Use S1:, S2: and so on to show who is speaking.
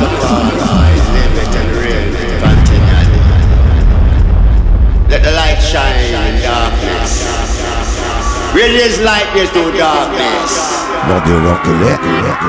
S1: Rastafari, live it and reign it continually. Let the light shine in darkness. Radiance light is through darkness.
S2: Radio Rock